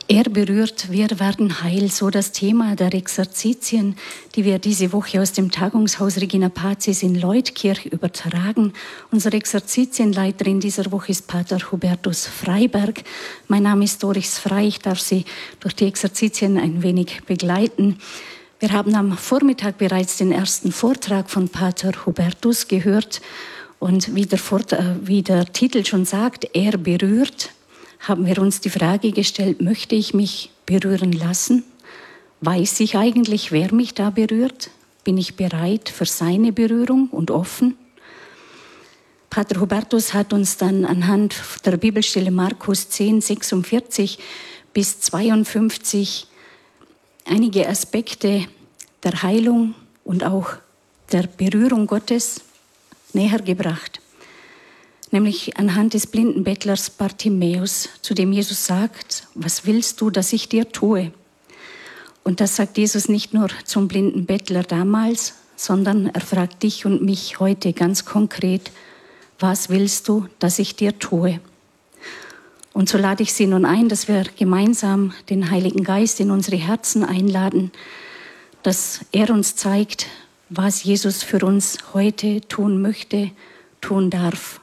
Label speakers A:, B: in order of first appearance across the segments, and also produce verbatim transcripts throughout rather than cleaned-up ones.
A: Er berührt, wir werden heil, so das Thema der Exerzitien, die wir diese Woche aus dem Tagungshaus Regina Pacis in Leutkirch übertragen. Unsere Exerzitienleiterin dieser Woche ist Pater Hubertus Freiberg. Mein Name ist Doris Frei, ich darf Sie durch die Exerzitien ein wenig begleiten. Wir haben am Vormittag bereits den ersten Vortrag von Pater Hubertus gehört und wie der, Vort- äh, wie der Titel schon sagt, er berührt, haben wir uns die Frage gestellt, möchte ich mich berühren lassen? Weiß ich eigentlich, wer mich da berührt? Bin ich bereit für seine Berührung und offen? Pater Hubertus hat uns dann anhand der Bibelstelle Markus zehn, sechsundvierzig bis zweiundfünfzig einige Aspekte der Heilung und auch der Berührung Gottes näher gebracht. Nämlich anhand des blinden Bettlers Bartimäus, zu dem Jesus sagt, was willst du, dass ich dir tue? Und das sagt Jesus nicht nur zum blinden Bettler damals, sondern er fragt dich und mich heute ganz konkret, was willst du, dass ich dir tue? Und so lade ich Sie nun ein, dass wir gemeinsam den Heiligen Geist in unsere Herzen einladen, dass er uns zeigt, was Jesus für uns heute tun möchte, tun darf.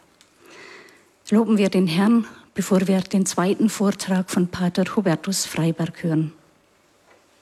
A: Loben wir den Herrn, bevor wir den zweiten Vortrag von Pater Hubertus Freiberg hören.